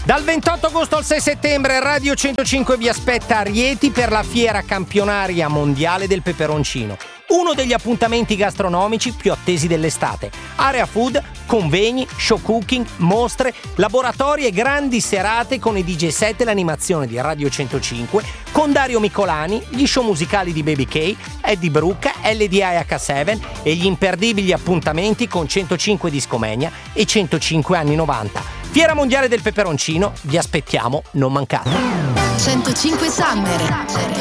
Dal 28 agosto al 6 settembre Radio 105 vi aspetta a Rieti per la fiera campionaria mondiale del peperoncino. Uno degli appuntamenti gastronomici più attesi dell'estate. Area food, convegni, show cooking, mostre, laboratori e grandi serate con i DJ set e l'animazione di Radio 105, con Dario Micolani, gli show musicali di Baby K, Eddie Brooke, LDIH7 e gli imperdibili appuntamenti con 105 Discomania e 105 anni 90. Fiera mondiale del peperoncino, vi aspettiamo, non mancate. 105 Summer.